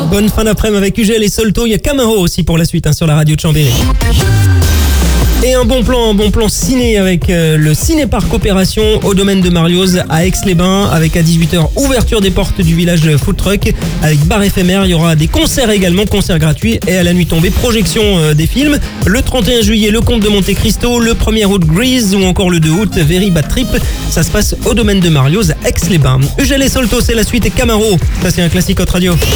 Bonne fin d'après-midi avec UGL et Solto. Il y a Camaro aussi pour la suite sur la radio de Chambéry. Et un bon plan ciné avec le Cinéparc Opération au domaine de Marlioz à Aix-les-Bains, avec à 18h ouverture des portes du village food truck avec bar éphémère. Il y aura des concerts également, concerts gratuits, et à la nuit tombée, projection des films. Le 31 juillet, Le Comte de Monte Cristo, le 1er août, Grease, ou encore le 2 août, Very Bad Trip. Ça se passe au domaine de Marlioz à Aix-les-Bains. UGL et Solto, c'est la suite, et Camaro, ça c'est un classique Hot Radio.